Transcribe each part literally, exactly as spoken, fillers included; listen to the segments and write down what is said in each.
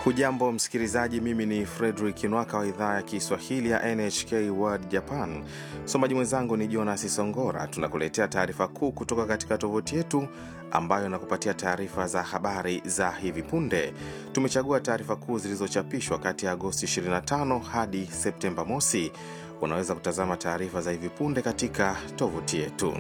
Hujambo msikilizaji, mimi ni Frederick Nwaka wa idhaa ya Kiswahili ya N H K World Japan. Msomaji mwenzangu ni Jonas Songora. Tunakuletea taarifa kuu kutoka katika tovuti yetu ambayo inakupatia taarifa za habari za hivi punde. Tumechagua taarifa kuu zilizochapishwa kati ya Agosti ishirini na tano hadi Septemba mosi. Unaweza kutazama taarifa za hivi punde katika tovuti yetu.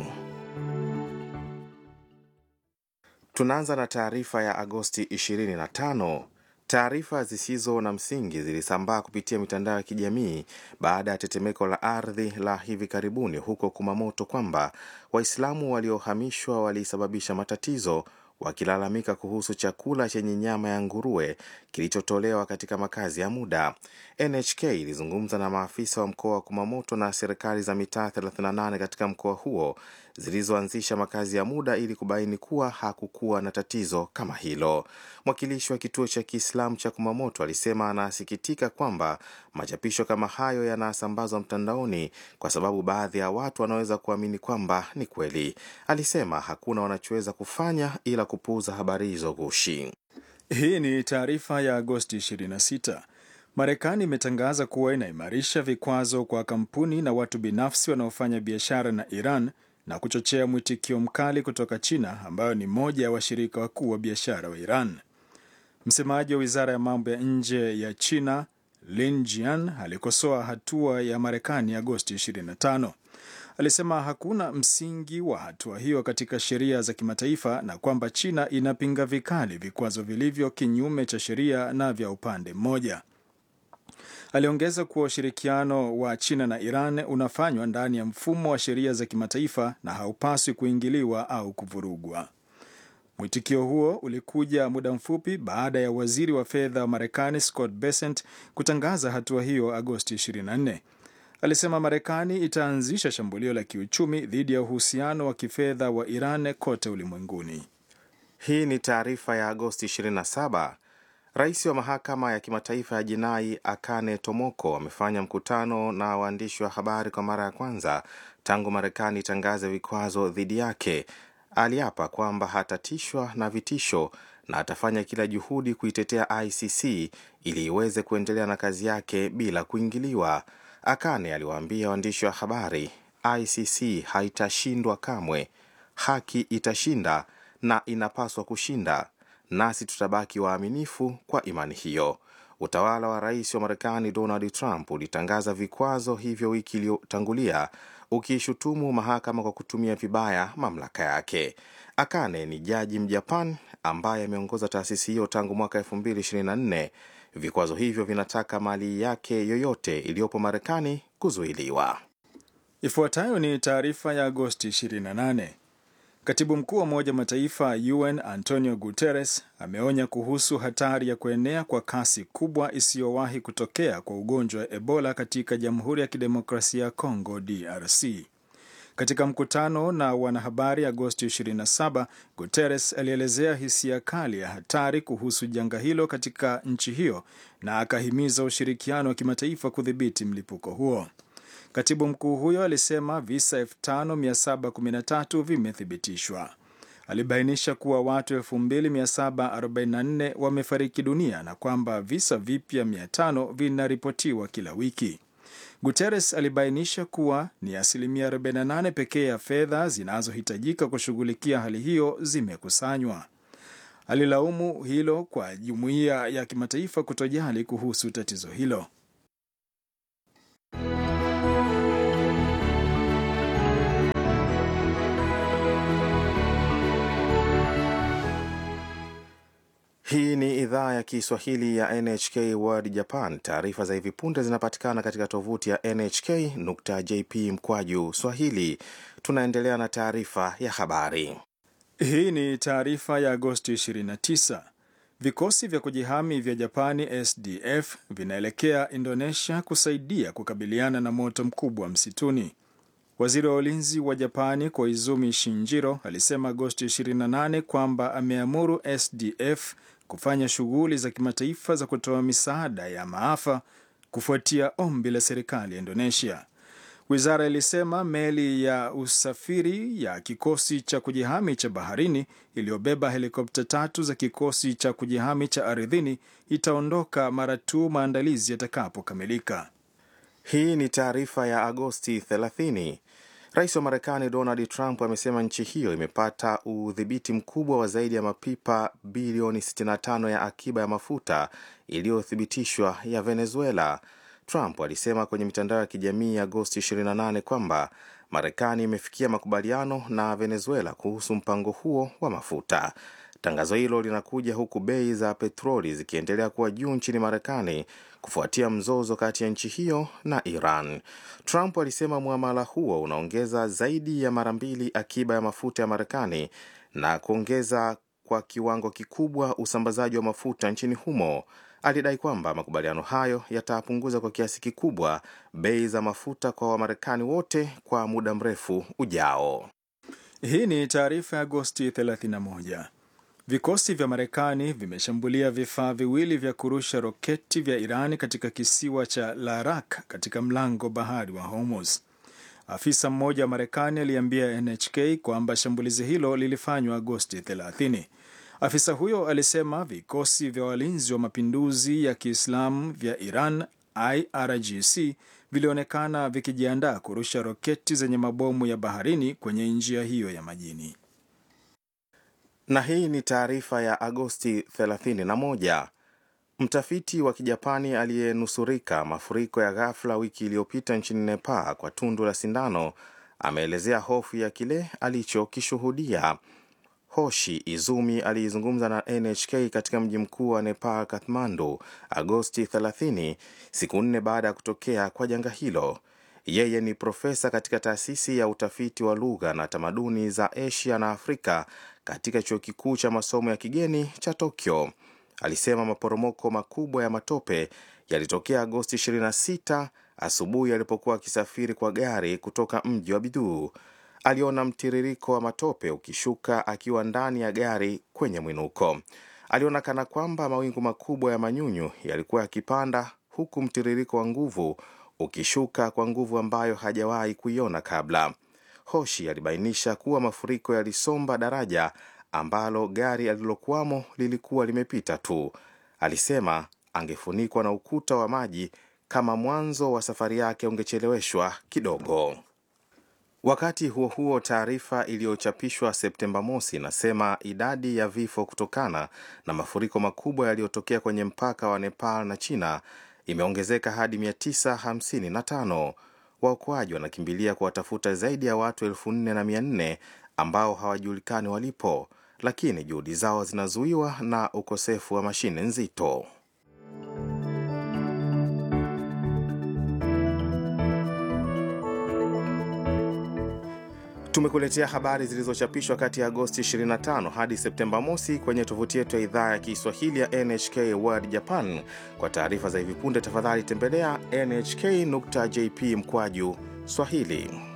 Tunaanza na taarifa ya Agosti ishirini na tano. Taarifa zisizo na msingi zilisambaa kupitia mitandao ya kijamii baada ya tetemeko la ardhi la hivi karibuni huko Kumamoto kwamba Waislamu waliohamishwa walisababisha matatizo, wakilalamika kuhusu chakula chenye nyama ya nguruwe kilichotolewa katika makazi ya muda. N H K ilizungumza na maafisa wa mkoa wa Kumamoto na serikali za mitaa thelathini na nane katika mkoa huo zilizoanzisha makazi ya muda ili kubaini kuwa hakukuwa na tatizo kama hilo. Mwakilishi wa kituo cha Kiislamu cha Kumamoto alisema anasikitika kwamba machapisho kama hayo yanasambazwa mtandaoni kwa sababu baadhi ya watu wanaweza kuamini kwamba ni kweli. Alisema hakuna wanachoweza kufanya ila kupuuza habari hizo ghushi. Hii ni taarifa ya Agosti ishirini na sita. Marekani imetangaza kuwa inaimarisha vikwazo kwa kampuni na watu binafsi wanaofanya biashara na Iran na kuchochea mwitikio mkali kutoka China ambayo ni moja ya washirika wakuu wa biashara wa Iran. Msemaji wa Wizara ya Mambo ya Nje ya China, Lin Jian, alikosoa hatua ya Marekani Agosti ishirini na tano. Alisema hakuna msingi wa hatua hiyo katika sheria za kimataifa na kwamba China inapinga vikali vikwazo vilivyo kinyume cha sheria na vya upande mmoja. Aliongeza kuwa ushirikiano wa China na Iran unafanywa ndani ya mfumo wa sheria za kimataifa na haupaswi kuingiliwa au kuvurugwa. Mwitikio huo ulikuja muda mfupi baada ya waziri wa fedha wa Marekani Scott Bessent kutangaza hatua hiyo Agosti ishirini na nne. Alisema Marekani itaanzisha shambulio la kiuchumi dhidi ya uhusiano wa kifedha wa Iran kote ulimwenguni. Hii ni taarifa ya Agosti ishirini na saba. Rais wa mahakama ya kimataifa ya jinai Akane Tomoko amefanya mkutano na waandishi wa habari kwa mara ya kwanza tangu Marekani itangaze vikwazo dhidi yake. Aliapa kwamba hatatishwa na vitisho na atafanya kila juhudi kuitetea I C C ili iweze kuendelea na kazi yake bila kuingiliwa. Akane aliwaambia waandishi wa habari, I C C haitashindwa kamwe. Haki itashinda na inapaswa kushinda. Nasi tutabaki waaminifu kwa imani hiyo. Utawala wa rais wa Marekani Donald Trump ulitangaza vikwazo hivyo wiki iliyotangulia, ukishutumu mahakama kwa kutumia vibaya mamlaka yake. Akane ni jaji Mjapan ambaye ameongoza taasisi hiyo tangu mwaka elfu mbili ishirini na nne. Vikwazo hivyo vinataka mali yake yoyote iliyopo Marekani kuzuiliwa. Ifuatayo ni taarifa ya Agosti ishirini na nane. Katibu mkuu wa Umoja wa Mataifa U N Antonio Guterres ameonya kuhusu hatari ya kuenea kwa kasi kubwa isiyowahi kutokea kwa ugonjwa wa Ebola katika Jamhuri ya Kidemokrasia ya Kongo D R C. Katika mkutano na wanahabari Agosti ishirini na saba, Guterres alielezea hisia kali ya hatari kuhusu janga hilo katika nchi hiyo na akahimiza ushirikiano wa kimataifa kudhibiti mlipuko huo. Katibu mkuu huyo alisema visa elfu tano mia saba kumi na tatu vimethibitishwa. Alibainisha kuwa watu elfu mbili mia saba arobaini na nne wamefariki dunia na kwamba visa vipya mia tano vinaripotiwa kila wiki. Guterres alibainisha kuwa ni asilimia arobaini na nane pekee ya fedha zinazohitajika kushughulikia hali hiyo zimekusanywa. Alilaumu hilo kwa jumuiya ya kimataifa kutojali kuhusu tatizo hilo. Hii ni idhaa ya Kiswahili ya N H K World Japan. Taarifa za hivi punde zinapatikana katika tovuti ya N H K nukta J P mkwaju Swahili. Tunaendelea na taarifa ya habari. Hii ni taarifa ya Agosti ishirini na tisa. Vikosi vya kujihami vya Japani S D F vinaelekea Indonesia kusaidia kukabiliana na moto mkubwa msituni. Waziri wa ulinzi wa Japani Koizumi Shinjiro alisema Agosti ishirini na nane kwamba ameamuru S D F kufanya shughuli za kimataifa za kutoa misaada ya maafa kufuatia ombi la serikali ya Indonesia. Wizara ilisema meli ya usafiri ya kikosi cha kujihami cha baharini iliyobeba helikopta tatu za kikosi cha kujihami cha ardhini itaondoka mara tu maandalizi yatakapokamilika. Hii ni taarifa ya Agosti thelathini. Rais wa Marekani Donald Trump amesema nchi hiyo imepata udhibiti mkubwa wa zaidi ya mapipa bilioni sitini na tano ya akiba ya mafuta iliyothibitishwa ya Venezuela. Trump alisema kwenye mitandao ya kijamii ya Agosti ishirini na nane kwamba Marekani imefikia makubaliano na Venezuela kuhusu mpango huo wa mafuta. Tangazo hilo linakuja huku bei za petroli zikiendelea kuwa juu nchini Marekani kufuatia mzozo kati ya nchi hiyo na Iran. Trump alisema muamala huo unaongeza zaidi ya mara mbili akiba ya mafuta ya Marekani na kuongeza kwa kiwango kikubwa usambazaji wa mafuta nchini humo. Alidai kwamba makubaliano hayo yatapunguza kwa kiasi kikubwa bei za mafuta kwa Wamarekani wote kwa muda mrefu ujao. Hii ni taarifa ya Agosti thelathini na moja. Vikosi vya Marekani vimeshambulia vifaa viwili vya kurusha roketi vya Irani katika kisiwa cha Larak katika mlango bahari wa Hormuz. Afisa mmoja wa Marekani aliambia N H K kwamba shambulizi hilo lilifanywa Agosti thelathini. Afisa huyo alisema vikosi vya walinzi wa mapinduzi ya Kiislamu vya Iran I R G C vilionekana vikijiandaa kurusha roketi zenye mabomu ya baharini kwenye njia hiyo ya majini. Na hii ni taarifa ya Agosti thelathini na moja. Mtafiti wa Kijapani aliyenusurika mafuriko ya ghafla wiki iliyopita nchini Nepal kwa tundu la sindano ameelezea hofu ya kile alichokishuhudia. Hoshi Izumi alizungumza na N H K katika mji mkuu wa Nepal, Kathmandu, Agosti thelathini, siku nne baada ya kutokea kwa janga hilo. Yeye ni profesa katika taasisi ya utafiti wa lugha na tamaduni za Asia na Afrika katika chuo kikuu cha masomo ya kigeni cha Tokyo. Alisema maporomoko makubwa ya matope yalitokea Agosti ishirini na sita asubuhi alipokuwa akisafiri kwa gari kutoka mji wa Biduu. Aliona mtiririko wa matope ukishuka akiwa ndani ya gari kwenye mwinuko. Aliona kana kwamba mawingu makubwa ya manyunyu yalikuwa yakipanda huku mtiririko wa nguvu ukishuka kwa nguvu ambayo hajawahi kuiona kabla. Hoshi alibainisha kuwa mafuriko yalisomba daraja ambalo gari alilokuwamo lilikuwa limepita tu. Alisema angefunikwa na ukuta wa maji kama mwanzo wa safari yake ungecheleweshwa kidogo. Wakati huo huo, taarifa iliyochapishwa Septemba mosi inasema idadi ya vifo kutokana na mafuriko makubwa yaliyotokea kwenye mpaka wa Nepal na China imeongezeka hadi mia tisa hamsini na tano. Waokoaji wanakimbilia kuwatafuta zaidi ya watu elfu nne na mia nne ambao hawajulikani walipo, lakini juhudi zao zinazuiwa na ukosefu wa mashine nzito. Tumekuletea habari zilizochapishwa kati ya Agosti ishirini na tano hadi Septemba mosi kwenye tovuti yetu ya idhaa ya Kiswahili ya N H K World Japan. Kwa taarifa za hivi punde tafadhali tembelea N H K nukta J P mkwaju Swahili.